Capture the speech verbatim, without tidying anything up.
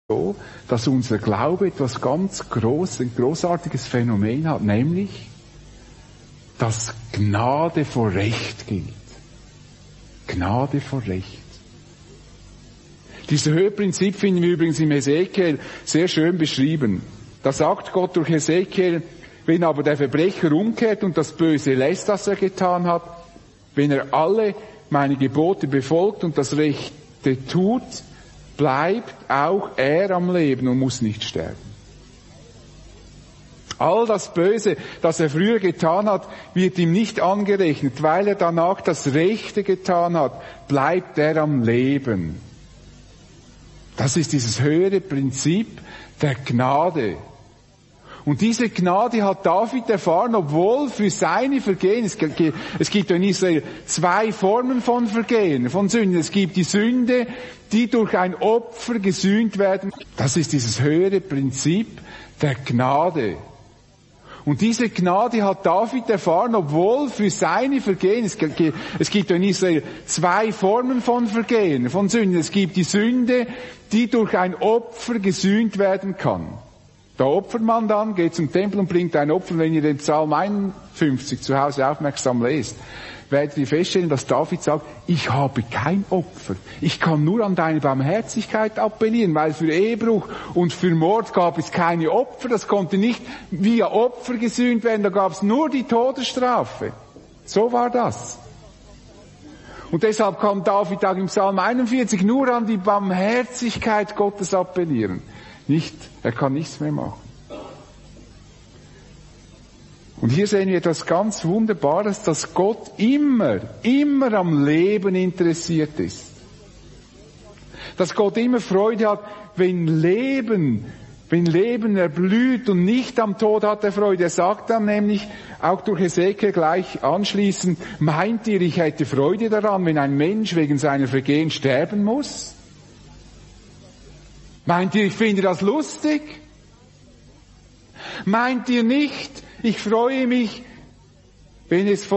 so, dass unser Glaube etwas ganz Großes, ein großartiges Phänomen hat, nämlich, dass Gnade vor Recht gilt. Gnade vor Recht. Dieses Höheprinzip finden wir übrigens im Hesekiel sehr schön beschrieben. Da sagt Gott durch Hesekiel, wenn aber der Verbrecher umkehrt und das Böse lässt, das er getan hat, wenn er alle meine Gebote befolgt und das Rechte tut, bleibt auch er am Leben und muss nicht sterben. All das Böse, das er früher getan hat, wird ihm nicht angerechnet. Weil er danach das Rechte getan hat, bleibt er am Leben. Das ist dieses höhere Prinzip der Gnade. Und diese Gnade hat David erfahren, obwohl für seine Vergehen, es gibt in Israel zwei Formen von Vergehen, von Sünden. Es gibt die Sünde, die durch ein Opfer gesühnt werden. Das ist dieses höhere Prinzip der Gnade. Und diese Gnade hat David erfahren, obwohl für seine Vergehen, es gibt in Israel zwei Formen von Vergehen, von Sünden. Es gibt die Sünde, die durch ein Opfer gesühnt werden kann. Da opfert man dann, geht zum Tempel und bringt ein Opfer. Wenn ihr den Psalm einundfünfzig zu Hause aufmerksam lest, werdet ihr feststellen, dass David sagt, ich habe kein Opfer. Ich kann nur an deine Barmherzigkeit appellieren, weil für Ehebruch und für Mord gab es keine Opfer. Das konnte nicht via Opfer gesühnt werden, da gab es nur die Todesstrafe. So war das. Und deshalb kann David auch im Psalm einundvierzig nur an die Barmherzigkeit Gottes appellieren. Nicht, er kann nichts mehr machen. Und hier sehen wir etwas ganz Wunderbares, dass Gott immer, immer am Leben interessiert ist. Dass Gott immer Freude hat, wenn Leben, wenn Leben erblüht und nicht am Tod hat er Freude. Er sagt dann nämlich, auch durch Hesekiel gleich anschließend, meint ihr, ich hätte Freude daran, wenn ein Mensch wegen seiner Vergehen sterben muss? Meint ihr, ich finde das lustig? Meint ihr nicht, ich freue mich, wenn es von